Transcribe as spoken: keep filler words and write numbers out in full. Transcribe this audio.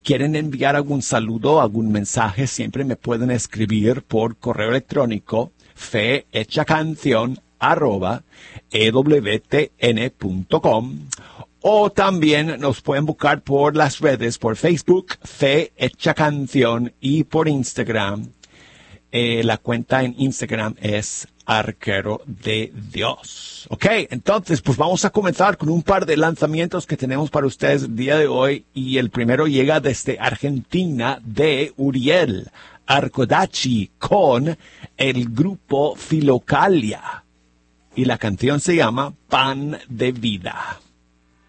quieren enviar algún saludo, algún mensaje, siempre me pueden escribir por correo electrónico fehechacanción arroba ewtn.com o también nos pueden buscar por las redes, por Facebook, Fe Hecha Canción, y por Instagram. Eh, la cuenta en Instagram es Arquero de Dios. Ok, entonces pues vamos a comenzar con un par de lanzamientos que tenemos para ustedes el día de hoy, y el primero llega desde Argentina, de Uriel Arcodachi con el grupo Filocalia, y la canción se llama Pan de Vida.